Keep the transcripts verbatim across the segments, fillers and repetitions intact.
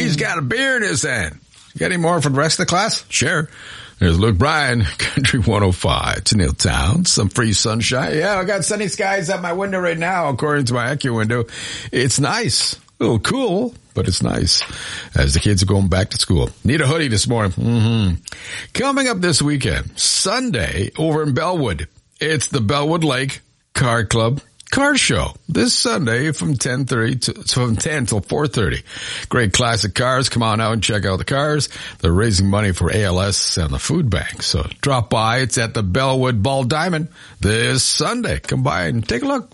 He's got a beer in his hand. You got any more for the rest of the class? Sure. There's Luke Bryan, Country one oh five. It's Neil Towns, some free sunshine. Yeah, I got sunny skies out my window right now, according to my AccuWindow. It's nice. A little cool, but it's nice as the kids are going back to school. Need a hoodie this morning. Mm-hmm. Coming up this weekend, Sunday over in Bellwood, it's the Bellwood Lake Car Club Car Show this Sunday from ten thirty to from ten till four thirty. Great classic cars. Come on out and check out the cars. They're raising money for A L S and the food bank. So drop by. It's at the Bellwood Ball Diamond this Sunday. Come by and take a look.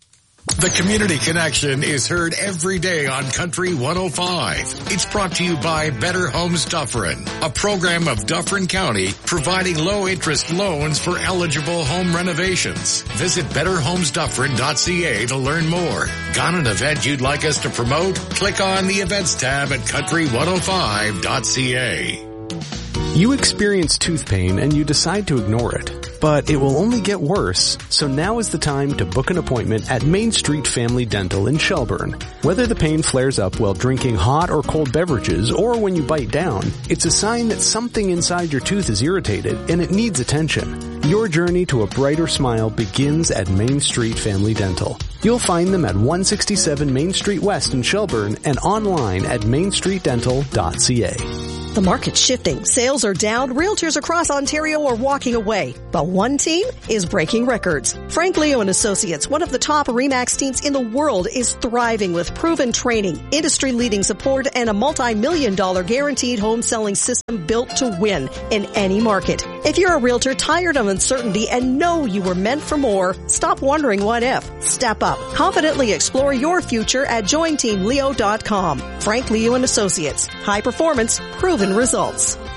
The Community Connection is heard every day on Country one oh five. It's brought to you by Better Homes Dufferin, a program of Dufferin County providing low-interest loans for eligible home renovations. Visit better homes dufferin dot c a to learn more. Got an event you'd like us to promote? Click on the Events tab at country one oh five dot c a. You experience tooth pain and you decide to ignore it. But it will only get worse, so now is the time to book an appointment at Main Street Family Dental in Shelburne. Whether the pain flares up while drinking hot or cold beverages or when you bite down, it's a sign that something inside your tooth is irritated and it needs attention. Your journey to a brighter smile begins at Main Street Family Dental. You'll find them at one sixty-seven Main Street West in Shelburne and online at main street dental dot c a. The market's shifting. Sales are down. Realtors across Ontario are walking away. But one team is breaking records. Frank Leo and Associates, one of the top RE/MAX teams in the world, is thriving with proven training, industry-leading support, and a multi-million dollar guaranteed home selling system built to win in any market. If you're a realtor tired of uncertainty and know you were meant for more, stop wondering what if. Step up. Confidently explore your future at join team leo dot com. Frank Leo and Associates. High performance, proven results.